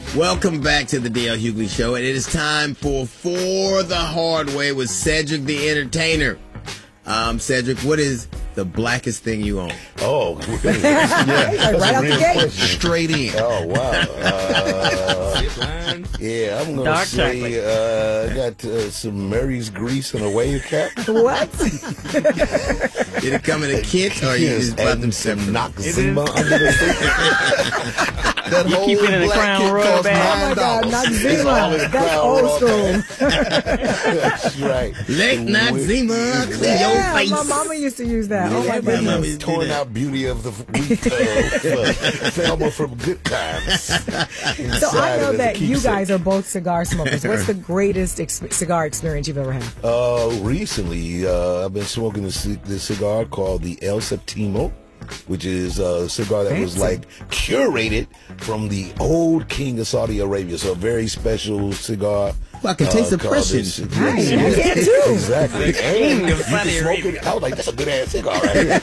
Welcome back to the D.L. Hughley Show, and it is time for the Hard Way with Cedric the Entertainer. Cedric, what is the blackest thing you own? Oh, really? Yeah, right out the gate. Straight in. Oh, wow. Yeah, I'm going to say I got some Mary's grease and a wave cap. What? Did it come in a kit, or you just bought them separate? Noxzema under the seat. That you keep it in the Crown Royal bag. Oh my God, Noxzema. That's old school. That's right. Let Noxzema clear your face. My mama used to use that. Oh my my mama goodness. used to do Torn that. out beauty of the week. Thelma from Good Times. So I know that you guys are both cigar smokers. What's the greatest cigar experience you've ever had? Recently, I've been smoking this cigar called the El Septimo, which is a cigar that was like curated from the old king of Saudi Arabia. So a very special cigar. Well, I can taste the pressure. Right, I can too. Exactly. And you of Saudi can smoke Arabia. it. I was like, that's a good ass cigar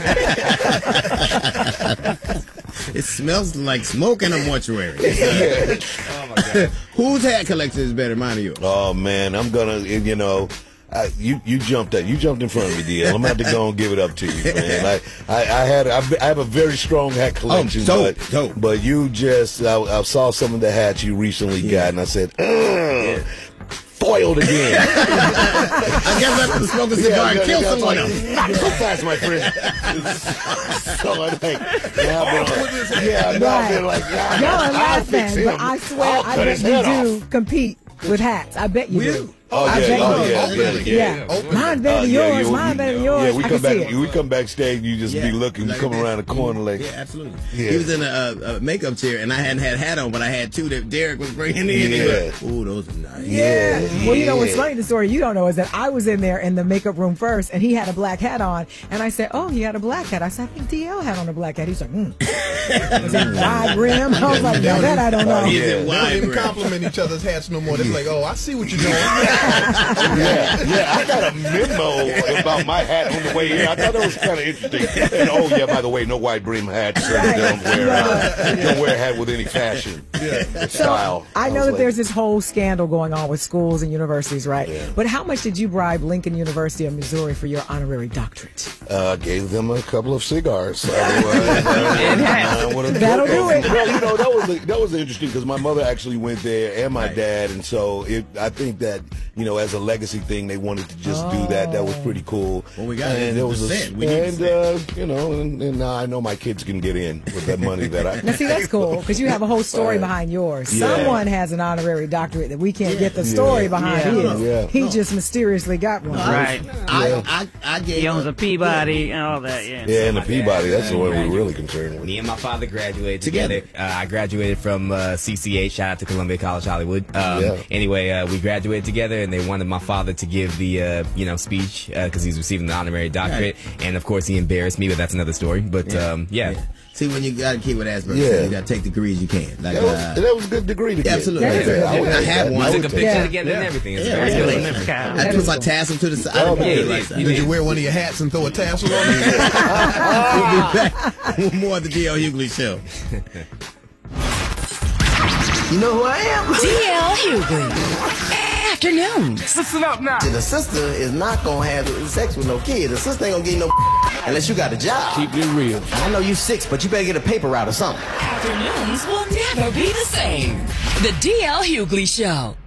right here. It smells like smoke in a mortuary. Oh my God. Whose hat collection is better, mine or yours? Oh man, I'm gonna, you jumped in front of me, DL. I'm gonna have to go and give it up to you, man. I have a very strong hat collection, dope. but you just, I saw some of the hats you recently got, and I said, foiled again. I guess I could smoke a cigar and kill someone else. Not so fast, my friend. So I'm like, I've been like, Y'all are laughing, but I swear, I bet you do compete with hats. I bet you do. Yeah. Mine better than yours. Mine better than yours. Yeah, we come backstage, you just be looking, you come around the corner like. Yeah, absolutely. Yeah. He was in a makeup chair, and I hadn't had a hat on, but I had two that Derek was bringing in. Yeah. Ooh, those are nice. Yeah. Well, you know what's funny? The story you don't know is that I was in there in the makeup room first, and he had a black hat on, and I said, "Oh, he had a black hat." I said, "I think DL had on a black hat." He's like, Was it wide rim? I was like, "No, that I don't know." Is it wide They don't even rim? compliment each other's hats no more. They're like, "Oh, I see what you're doing." I got a memo about my hat on the way here. I thought that was kind of interesting. And by the way, no wide brim hats. So don't wear a hat with any fashion style. I know that there's this whole scandal going on with schools and universities, right? Yeah. But how much did you bribe Lincoln University of Missouri for your honorary doctorate? Gave them a couple of cigars. That'll do it. Well, that was interesting because my mother actually went there and my dad, and so I think that as a legacy thing, they wanted to just do that. That was pretty cool. Well, we got it. And there was and now I know my kids can get in with that money that I. Now, see, that's cool because you have a whole story behind yours. Yeah. Someone has an honorary doctorate that we can't get the story behind his. Yeah. He just mysteriously got one. Right. I gave He owns a Peabody and all that, Yeah, and the Peabody. That's the one we're really concerned with. Me and my father graduated together. I graduated from CCH. Shout out to Columbia College Hollywood. Anyway, we graduated together, and they wanted my father to give the speech because he's receiving the honorary doctorate, and of course he embarrassed me, but that's another story. But See, when you got a kid with Asperger's, you got to take the degrees you can. Like, that was a good degree to get. Absolutely. Yeah. I had one. took a picture together and everything. It's very Congratulations, good. Kyle. I put my tassel to the side. Did you wear one of your hats and throw a tassel on it? We'll be back with more of the D.L. Hughley Show. You know who I am? D.L. Hughley. Afternoons. Listen up now. The sister is not gonna have sex with no kid. The sister ain't gonna get you no unless you got a job. Keep it real. I know you 6, but you better get a paper route or something. Afternoons will never be the same. The D.L. Hughley Show.